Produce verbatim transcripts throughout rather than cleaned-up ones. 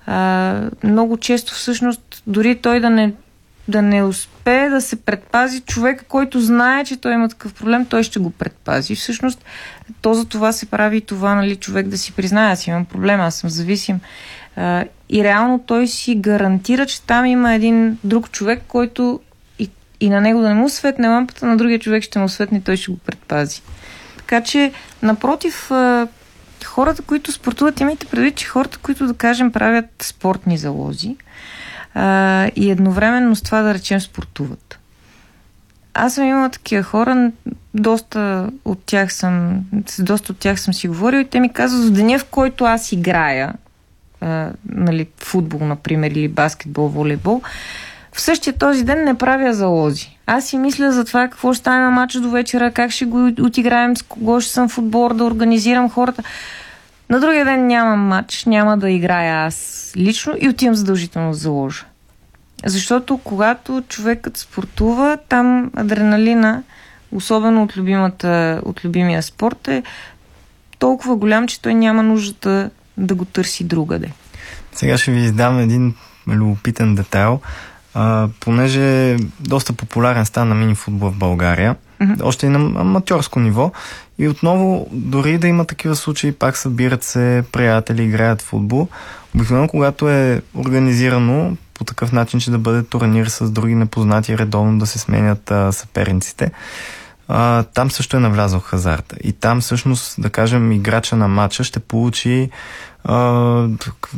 А, много често всъщност дори той да не, да не успее да се предпази, човека, който знае, че той има такъв проблем, той ще го предпази. Всъщност то за това се прави и това, нали, човек да си признае, аз имам проблем, аз съм зависим. А, и реално той си гарантира, че там има един друг човек, който и, и на него да не му светне лампата, на другия човек ще му светне и той ще го предпази. Така че, напротив, хората, които спортуват, имайте предвид, че хората, които, да кажем, правят спортни залози а, и едновременно с това, да речем, спортуват. Аз съм имала такива хора, доста от тях съм, с доста от тях съм си говорила и те ми казват, в деня, в който аз играя, а, нали, футбол, например, или баскетбол, волейбол, в същия този ден не правя залози. Аз си мисля за това какво ще стане на мача до вечера, как ще го отиграем, с кого ще съм в отбор, да организирам хората. На другия ден нямам мач, няма да играя аз лично и отивам задължително да заложа. Защото когато човекът спортува, там адреналина, особено от, любимата, от любимия спорт, е толкова голям, че той няма нужда да го търси другаде. Сега ще ви издам един любопитен детайл. А, понеже е доста популярен стана мини-футбол в България, mm-hmm. още и на аматьорско ниво, и отново, дори да има такива случаи, пак събират се приятели, играят футбол. Обикновено, когато е организирано по такъв начин, че да бъде турнир с други непознати, редовно да се сменят а, съперниците, а, там също е навлязъл хазарта. И там всъщност, да кажем, играча на матча ще получи а,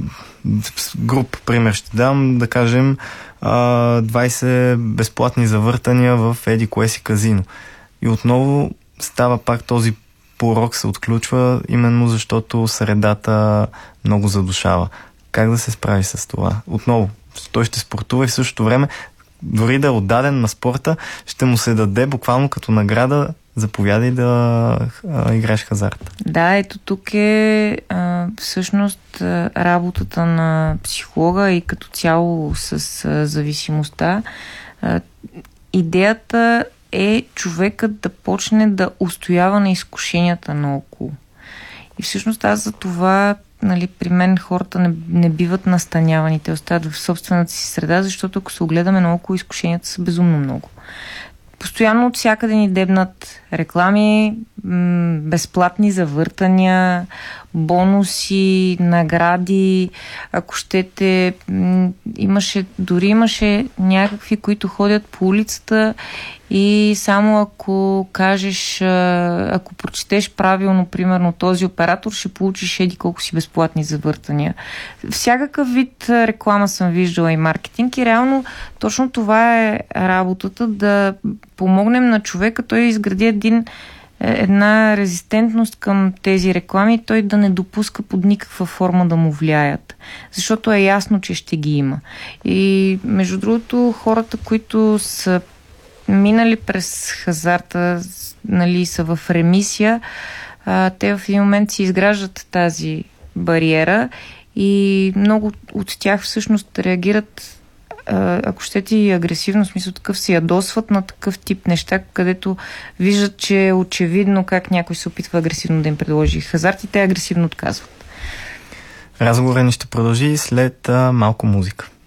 груп, пример ще дам, да кажем, двайсет безплатни завъртания в еди кое си казино. И отново става пак този порок, се отключва, именно защото средата много задушава. Как да се справи с това? Отново, той ще спортува и в същото време, дори да е отдаден на спорта, ще му се даде буквално като награда, заповядай да а, играеш хазарт. Да, ето тук е а, всъщност а, работата на психолога и като цяло с а, зависимостта. А, идеята е човекът да почне да устоява на изкушенията наоколо. И всъщност аз за това, нали, при мен хората не, не биват настанявани, те остават в собствената си среда, защото ако се огледаме наоколо, изкушенията са безумно много. Постоянно от всякъде ни дебнат реклами, м- безплатни завъртания, бонуси, награди. Ако щете, м- имаше, дори имаше някакви, които ходят по улицата и само ако кажеш, ако прочетеш правилно, примерно, този оператор, ще получиш еди колко си безплатни завъртания. Всякакъв вид реклама съм виждала и маркетинг и реално точно това е работата, да помогнем на човека, той изгради един, една резистентност към тези реклами, той да не допуска под никаква форма да му влияят. Защото е ясно, че ще ги има. И между другото, хората, които са минали през хазарта, нали, са в ремисия, а, те в един момент си изграждат тази бариера и много от тях всъщност реагират, а, ако щете, и агресивно, в смисъл такъв, се ядосват на такъв тип неща, където виждат, че е очевидно как някой се опитва агресивно да им предложи хазарт и те агресивно отказват. Разговорът ни ще продължи след а, малко музика.